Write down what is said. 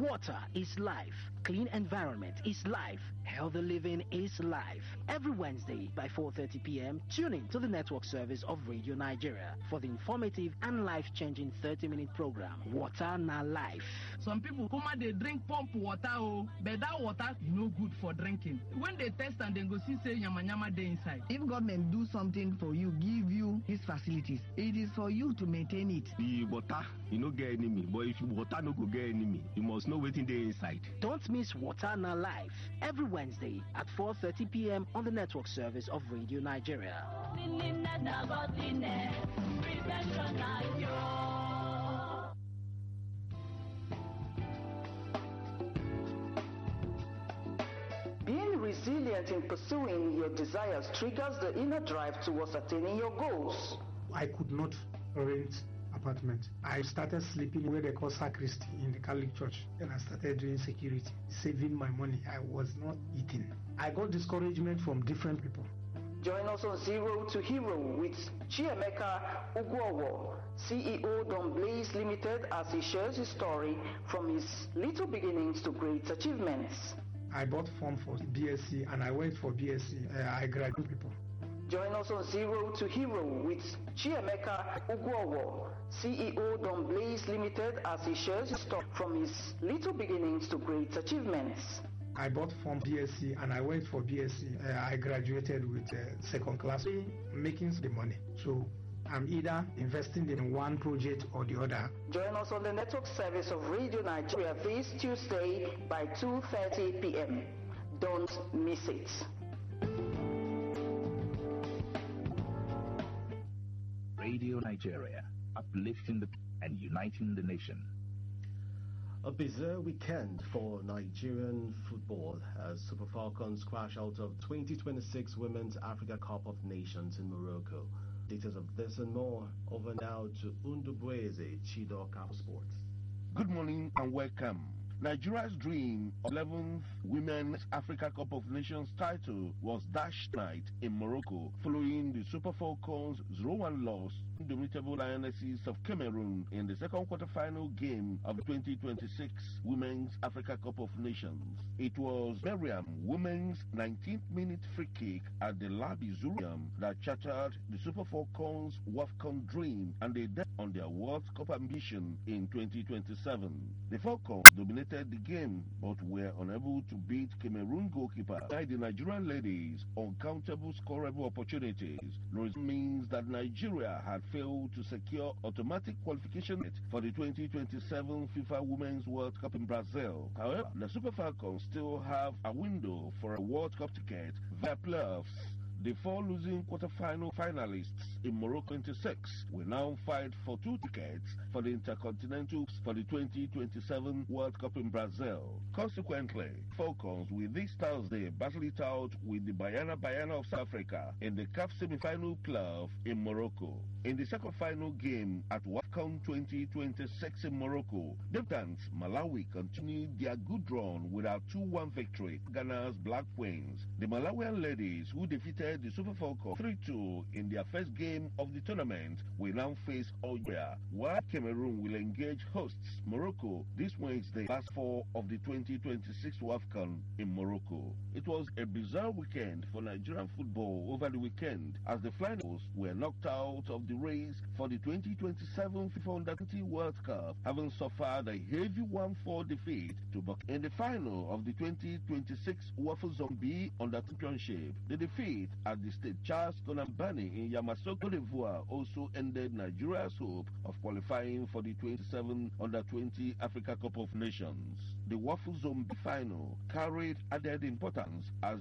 Water is life. Clean environment is life. Healthy living is life. Every Wednesday by 4:30 p.m., tune in to the network service of Radio Nigeria for the informative and life-changing 30-minute program, Water Na Life. Some people come and they drink pump water, but that water is no good for drinking. When they test and they go see say yama yama dey inside. If government do something for you, give you these facilities, it is for you to maintain it. The water, you no get enemy, but if you water no go get enemy, you must know wetin dey inside. Don't miss Water Na Life every Wednesday at 4:30 p.m. on the network service of Radio Nigeria. Being resilient in pursuing your desires triggers the inner drive towards attaining your goals. I could not rent apartment. I started sleeping where they call sacristy in the Catholic Church. Then I started doing security, saving my money. I was not eating. I got discouragement from different people. Join us on Zero to Hero with Chiemeka Ugwowo, CEO Don Blaze Limited, as he shares his story from his little beginnings to great achievements. I bought form for BSc and I went for BSc. I graduated people. Join us on Zero to Hero with Chiemeka Ugwowo, CEO Don Blaze Limited, as he shares his story from his little beginnings to great achievements. I bought form BSc and I went for BSc. I graduated with second class, making the money. So I'm either investing in one project or the other. Join us on the network service of Radio Nigeria this Tuesday by 2:30 p.m. Don't miss it. Radio Nigeria, uplifting the and uniting the nation. A bizarre weekend for Nigerian football as Super Falcons crash out of 2026 Women's Africa Cup of Nations in Morocco. Details of this and more over now to Undubweze Chido Capo Sports. Good morning and welcome. Nigeria's dream of 11th Women's Africa Cup of Nations title was dashed tonight in Morocco following the Super Falcons' 0-1 loss to the indomitable Lionesses of Cameroon in the second quarter-final game of the 2026 Women's Africa Cup of Nations. It was Miriam Women's 19th-minute free kick at the Labi Zuriam that shattered the Super Falcons' WAFCON dream and they bet on their World Cup ambition in 2027. The Falcons dominated the game but were unable to beat Cameroon goalkeeper by the Nigerian ladies' uncountable scoreable opportunities. This means that Nigeria had failed to secure automatic qualification for the 2027 FIFA Women's World Cup in Brazil. However, the Super Falcons still have a window for a World Cup ticket via playoffs. The four losing quarter-final finalists in Morocco 26 will now fight for 2 tickets for the Intercontinental for the 2027 World Cup in Brazil. Consequently, Falcons will this Thursday battle it out with the Banyana of South Africa in the CAF semi-final playoff in Morocco. In the second final game at WAFCON 2026 in Morocco, debutants Malawi continued their good run with a 2-1 victory against Ghana's Black Queens. The Malawian ladies, who defeated the Super Falcons 3-2 in their first game of the tournament, will now face Algeria, while Cameroon will engage hosts Morocco this Wednesday, last 4 of the 2026 WAFCON in Morocco. It was a bizarre weekend for Nigerian football over the weekend as the Flying Eagles were knocked out of the race for the 2027 FIFA Under-20 World Cup, having suffered a heavy 1-4 defeat to Burkina in the final of the 2026 Waffle Zombie Under Championship. The defeat at the State Charles Konambani in Yamoussoukro, Cote d'Ivoire also ended Nigeria's hope of qualifying for the 27 Under-20 Africa Cup of Nations. The Waffle Zombie final carried added importance as